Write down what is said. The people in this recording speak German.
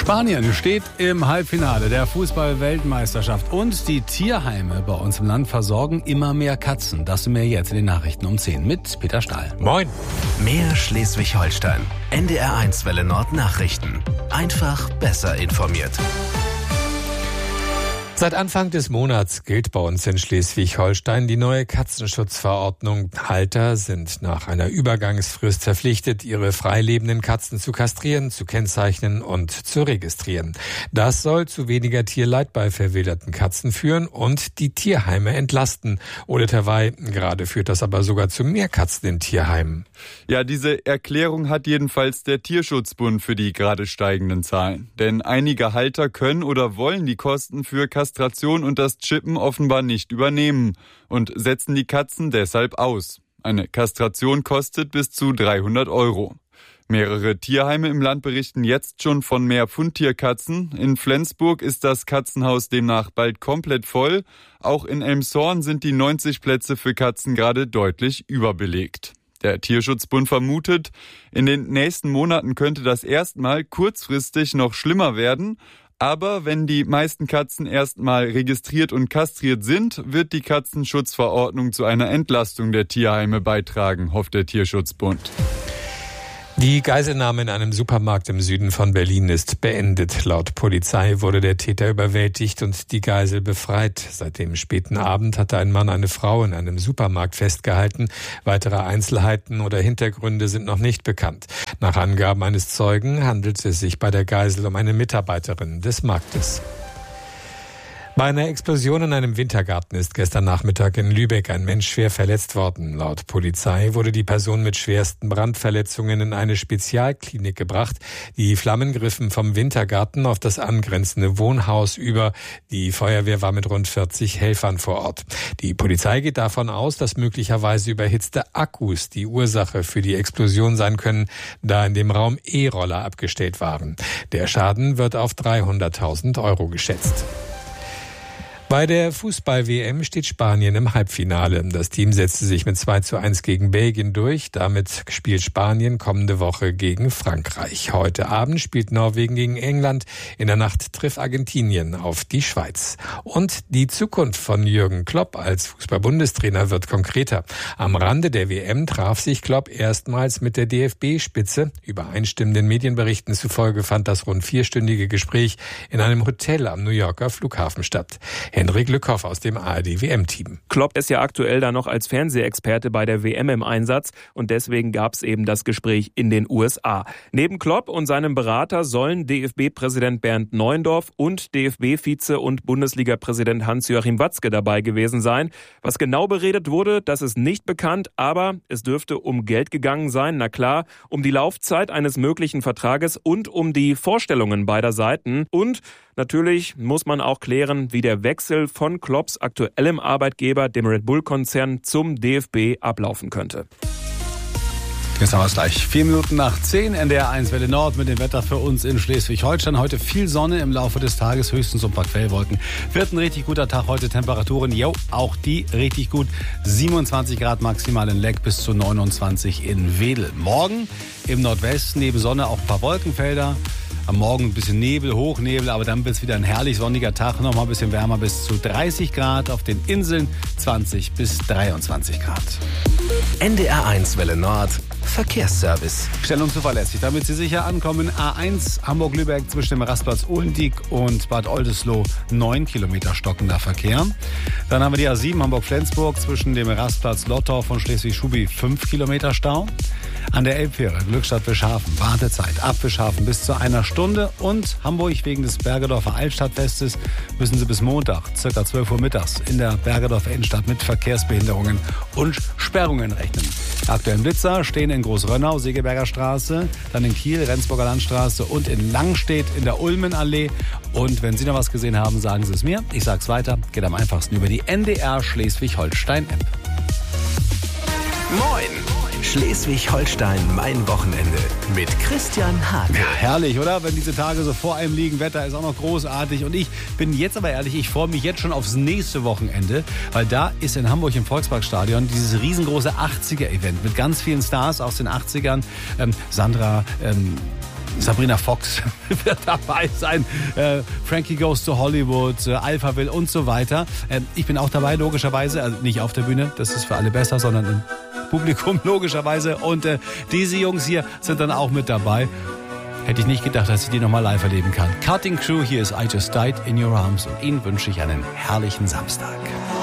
Spanien steht im Halbfinale der Fußball-Weltmeisterschaft und die Tierheime bei uns im Land versorgen immer mehr Katzen. Das und mehr jetzt in den Nachrichten um 10 mit Peter Stahl. Moin. Mehr Schleswig-Holstein. NDR1 Welle Nord Nachrichten. Einfach besser informiert. Seit Anfang des Monats gilt bei uns in Schleswig-Holstein die neue Katzenschutzverordnung. Halter sind nach einer Übergangsfrist verpflichtet, ihre freilebenden Katzen zu kastrieren, zu kennzeichnen und zu registrieren. Das soll zu weniger Tierleid bei verwilderten Katzen führen und die Tierheime entlasten. Ole Terwey, gerade führt das aber sogar zu mehr Katzen in Tierheimen. Ja, diese Erklärung hat jedenfalls der Tierschutzbund für die gerade steigenden Zahlen. Denn einige Halter können oder wollen die Kosten für Kastration und das Chippen offenbar nicht übernehmen und setzen die Katzen deshalb aus. Eine Kastration kostet bis zu 300 €. Mehrere Tierheime im Land berichten jetzt schon von mehr Pfundtierkatzen. In Flensburg ist das Katzenhaus demnach bald komplett voll. Auch in Elmshorn sind die 90 Plätze für Katzen gerade deutlich überbelegt. Der Tierschutzbund vermutet, in den nächsten Monaten könnte das erstmal kurzfristig noch schlimmer werden. Aber wenn die meisten Katzen erstmal registriert und kastriert sind, wird die Katzenschutzverordnung zu einer Entlastung der Tierheime beitragen, hofft der Tierschutzbund. Die Geiselnahme in einem Supermarkt im Süden von Berlin ist beendet. Laut Polizei wurde der Täter überwältigt und die Geisel befreit. Seit dem späten Abend hatte ein Mann eine Frau in einem Supermarkt festgehalten. Weitere Einzelheiten oder Hintergründe sind noch nicht bekannt. Nach Angaben eines Zeugen handelt es sich bei der Geisel um eine Mitarbeiterin des Marktes. Bei einer Explosion in einem Wintergarten ist gestern Nachmittag in Lübeck ein Mensch schwer verletzt worden. Laut Polizei wurde die Person mit schwersten Brandverletzungen in eine Spezialklinik gebracht. Die Flammen griffen vom Wintergarten auf das angrenzende Wohnhaus über. Die Feuerwehr war mit rund 40 Helfern vor Ort. Die Polizei geht davon aus, dass möglicherweise überhitzte Akkus die Ursache für die Explosion sein können, da in dem Raum E-Roller abgestellt waren. Der Schaden wird auf 300.000 € geschätzt. Bei der Fußball-WM steht Spanien im Halbfinale. Das Team setzte sich mit 2:1 gegen Belgien durch. Damit spielt Spanien kommende Woche gegen Frankreich. Heute Abend spielt Norwegen gegen England. In der Nacht trifft Argentinien auf die Schweiz. Und die Zukunft von Jürgen Klopp als Fußball-Bundestrainer wird konkreter. Am Rande der WM traf sich Klopp erstmals mit der DFB-Spitze. Übereinstimmenden Medienberichten zufolge fand das rund 4-stündige Gespräch in einem Hotel am New Yorker Flughafen statt. Henrik Lückhoff aus dem ARD-WM-Team. Klopp ist ja aktuell da noch als Fernsehexperte bei der WM im Einsatz und deswegen gab es eben das Gespräch in den USA. Neben Klopp und seinem Berater sollen DFB-Präsident Bernd Neuendorf und DFB-Vize und Bundesliga-Präsident Hans-Joachim Watzke dabei gewesen sein. Was genau beredet wurde, das ist nicht bekannt, aber es dürfte um Geld gegangen sein, na klar, um die Laufzeit eines möglichen Vertrages und um die Vorstellungen beider Seiten. Und natürlich muss man auch klären, wie der Wechsel von Klopps aktuellem Arbeitgeber, dem Red Bull-Konzern, zum DFB ablaufen könnte. Jetzt haben wir es gleich. 4 Minuten nach 10, NDR1 Welle Nord mit dem Wetter für uns in Schleswig-Holstein. Heute viel Sonne im Laufe des Tages, höchstens ein paar Quellwolken. Wird ein richtig guter Tag heute. Temperaturen, auch die richtig gut. 27 Grad maximal in Leck bis zu 29 in Wedel. Morgen im Nordwesten neben Sonne auch ein paar Wolkenfelder. Am Morgen ein bisschen Nebel, Hochnebel, aber dann wird es wieder ein herrlich sonniger Tag. Nochmal ein bisschen wärmer bis zu 30 Grad. Auf den Inseln 20 bis 23 Grad. NDR1 Welle Nord. Verkehrsservice. Schnell und zuverlässig, damit Sie sicher ankommen. A1 Hamburg-Lübeck zwischen dem Rastplatz Ohlendieck und Bad Oldesloe 9 Kilometer stockender Verkehr. Dann haben wir die A7 Hamburg-Flensburg zwischen dem Rastplatz Lottorf und Schleswig-Schubi 5 Kilometer Stau. An der Elbfähre Glückstadt-Wischhafen Wartezeit ab Wischhafen bis zu 1 Stunde. Und Hamburg wegen des Bergedorfer Altstadtfestes müssen Sie bis Montag ca. 12 Uhr mittags in der Bergedorfer Innenstadt mit Verkehrsbehinderungen und Sperrungen rechnen. Aktuellen Blitzer stehen in Großrönnau, Segeberger Straße, dann in Kiel, Rendsburger Landstraße und in Langstedt in der Ulmenallee. Und wenn Sie noch was gesehen haben, sagen Sie es mir. Ich sag's weiter. Geht am einfachsten über die NDR Schleswig-Holstein-App. Moin! Schleswig-Holstein, mein Wochenende mit Christian Hake. Ja, herrlich, oder? Wenn diese Tage so vor einem liegen, Wetter ist auch noch großartig. Und ich bin jetzt aber ehrlich, ich freue mich jetzt schon aufs nächste Wochenende, weil da ist in Hamburg im Volksparkstadion dieses riesengroße 80er-Event mit ganz vielen Stars aus den 80ern. Sandra, Sabrina Fox wird dabei sein. Frankie Goes to Hollywood, Alphaville und so weiter. Ich bin auch dabei, logischerweise. Also nicht auf der Bühne, das ist für alle besser, sondern im Publikum logischerweise. Und diese Jungs hier sind dann auch mit dabei. Hätte ich nicht gedacht, dass ich die nochmal live erleben kann. Cutting Crew, hier ist I Just Died in Your Arms. Und Ihnen wünsche ich einen herrlichen Samstag.